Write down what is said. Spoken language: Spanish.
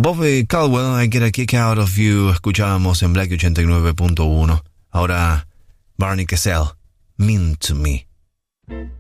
Bobby Caldwell, I Get a Kick Out of You, escuchábamos en Black 89.1. Ahora, Barney Kessel, Mean to Me.